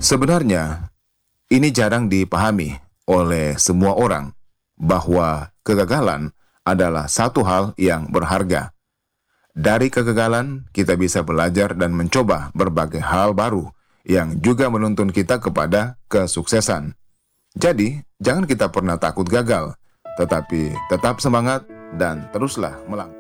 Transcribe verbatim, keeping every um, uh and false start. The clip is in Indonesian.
Sebenarnya, ini jarang dipahami oleh semua orang bahwa kegagalan adalah satu hal yang berharga. Dari kegagalan, kita bisa belajar dan mencoba berbagai hal baru yang juga menuntun kita kepada kesuksesan. Jadi, jangan kita pernah takut gagal, tetapi tetap semangat dan teruslah melangkah.